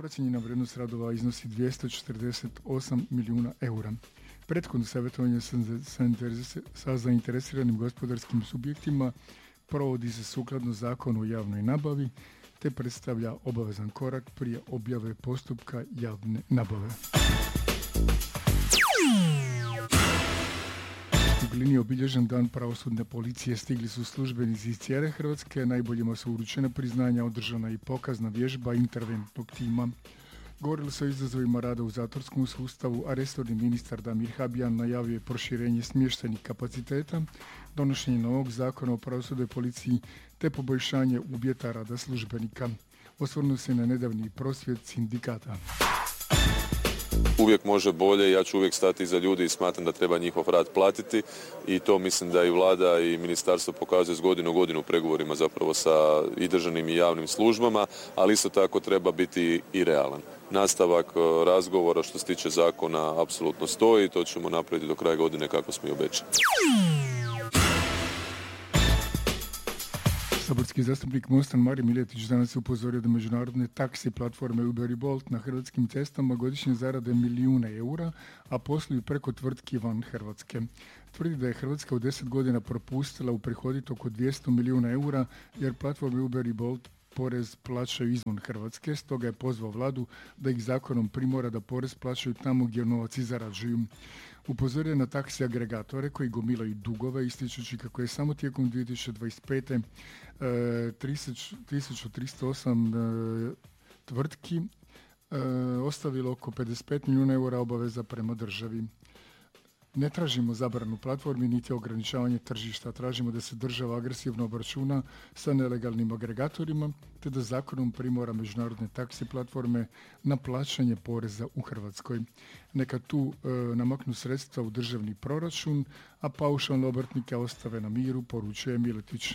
Procijenjena vrijednost radova iznosi 248 milijuna eura. Prethodno savjetovanje sa zainteresiranim gospodarskim subjektima provodi se sukladno zakonu o javnoj nabavi te predstavlja obavezan korak prije objave postupka javne nabave. U Glini je obilježen dan pravosudne policije. Stigli su službenici iz cijele Hrvatske, najboljima su uručena priznanja, održana i pokazna vježba interventnog tima. Govorilo se o izazovima rada u zatvorskom sustavu, a resorni ministar Damir Habijan najavio je proširenje smještajnih kapaciteta, donošenje novog zakona o pravosudnoj policiji te poboljšanje uvjeta rada službenika. Osvrnuo se na nedavni prosvjed sindikata. Uvijek može bolje, ja ću uvijek stati iza ljudi i smatram da treba njihov rad platiti i to mislim da i vlada i ministarstvo pokazuje s godinu u godinu pregovorima zapravo sa i državnim i javnim službama, ali isto tako treba biti i realan. Nastavak razgovora što se tiče zakona apsolutno stoji, to ćemo napraviti do kraja godine kako smo i obećali. Saborski zastupnik Mosta Marin Miletić danas je upozorio da međunarodne taksi platforme Uber i Bolt na hrvatskim cestama godišnje zarade milijune eura, a posluju preko tvrtki van Hrvatske. Tvrdi da je Hrvatska u 10 godina propustila uprihoditi oko 200 milijuna eura jer platforme Uber i Bolt porez plaćaju izvan Hrvatske, stoga je pozvao vladu da ih zakonom primora da porez plaćaju tamo gdje novac i zarađuju. Upozorio na taksi agregatore koji gomilaju dugove, ističući kako je samo tijekom 2025. 1308 tvrtki ostavilo oko 55 milijuna eura obaveza prema državi. Ne tražimo zabranu platformi niti ograničavanje tržišta, tražimo da se država agresivno obračuna sa nelegalnim agregatorima te da zakonom primora međunarodne taksi platforme na plaćanje poreza u Hrvatskoj. Neka tu namaknu sredstva u državni proračun, a paušalne obrtnike ostave na miru, poručuje Miletić.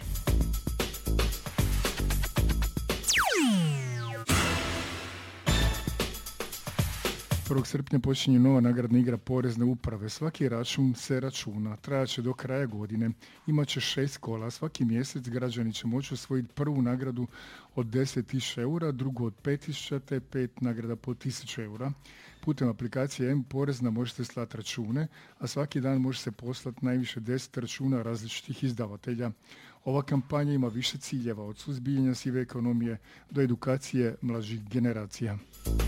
1. srpnja počinje nova nagradna igra Porezne uprave. Svaki račun se računa, trajaće do kraja godine, imaće 6 kola. Svaki mjesec građani će moći osvojiti prvu nagradu od 10.000 eura, drugu od 5.000 te 5 nagrada po 1.000 eura. Putem aplikacije M-Porezna možete slati račune, a svaki dan može se poslati najviše 10 računa različitih izdavatelja. Ova kampanja ima više ciljeva, od suzbijanja sive ekonomije do edukacije mlađih generacija.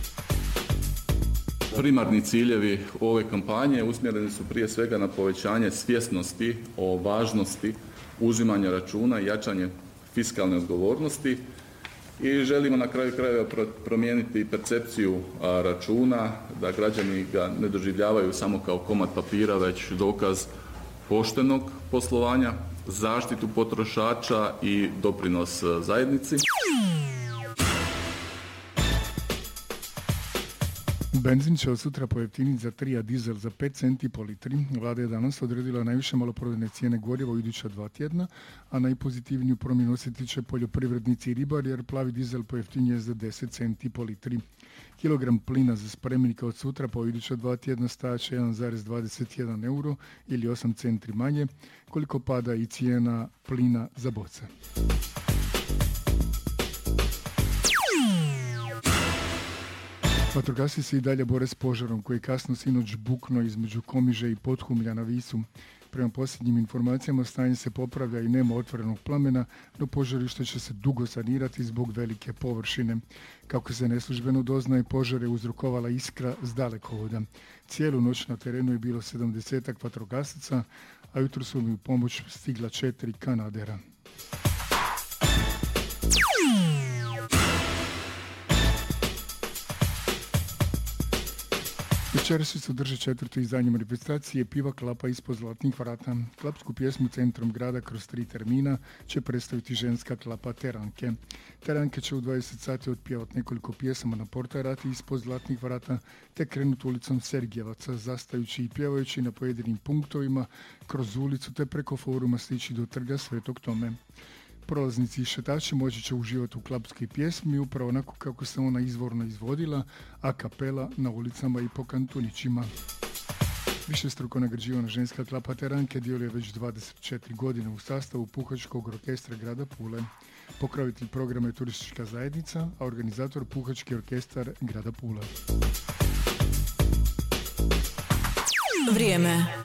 Primarni ciljevi ove kampanje usmjereni su prije svega na povećanje svjesnosti o važnosti uzimanja računa i jačanje fiskalne odgovornosti i želimo na kraju krajeva promijeniti percepciju računa, da građani ga ne doživljavaju samo kao komad papira, već dokaz poštenog poslovanja, zaštitu potrošača i doprinos zajednici. Benzin će od sutra pojeftiniti za 3, a dizel za 5 centi po litri. Vlada je danas odredila najviše maloprodajne cijene goriva u iduća 2 tjedna, a najpozitivniju promjenu osjetit će poljoprivrednici i ribari jer plavi dizel pojeftinjuje za 10 centi po litri. Kilogram plina za spremnika od sutra po iduća 2 tjedna stajat će 1,21 euro ili 8 centi manje, koliko pada i cijena plina za boce. Vatrogasci se i dalje bore s požarom koji kasno sinoć bukno između Komiže i Podhumlja na Visu. Prema posljednjim informacijama stanje se popravlja i nema otvorenog plamena, no požarište će se dugo sanirati zbog velike površine. Kako se neslužbeno doznaje, požar je uzrokovala iskra s dalekovoda. Cijelu noć na terenu je bilo 70-ak vatrogasaca, a jutro su mi u pomoć stigla 4 kanadera. Večeras se održe 4. izdanje manifestacije Piva klapa ispod zlatnih vrata. Klapsku pjesmu centrom grada kroz 3 termina će predstaviti ženska klapa Teranke. Teranke će u 20 sati otpjevati nekoliko pjesama na Portarati ispod zlatnih vrata te krenuti ulicom Sergijevaca, zastajući i pjevajući na pojedinim punktovima kroz ulicu te preko foruma stići do trga Svetog Tome. Prolaznici i šetači moći će uživati u klapskoj pjesmi upravo onako kako se ona izvorno izvodila, a kapela na ulicama i po kantunićima. Višestruko nagrađivana ženska klapa Teranke djeluje već 24 godine u sastavu Puhačkog orkestra grada Pule. Pokrovitelj programa je turistička zajednica, a organizator Puhački orkestar grada Pule. Vrijeme.